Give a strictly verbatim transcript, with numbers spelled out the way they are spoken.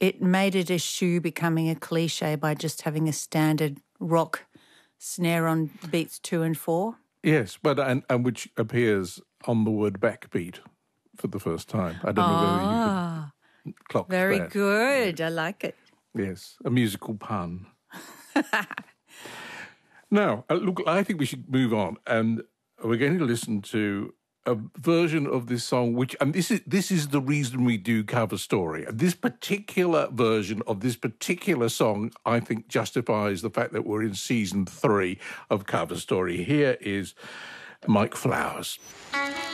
it made it eschew becoming a cliche by just having a standard rock snare on beats two and four. Yes, but and, and which appears on the word backbeat for the first time. I don't know whether you Ah, could clock very that. good. I like it. Yes, a musical pun. Now, uh, look, I think we should move on, and we're going to listen to a version of this song, which, and this is this is the reason we do Cover Story. This particular version of this particular song, I think, justifies the fact that we're in season three of Cover Story. Here is Mike Flowers.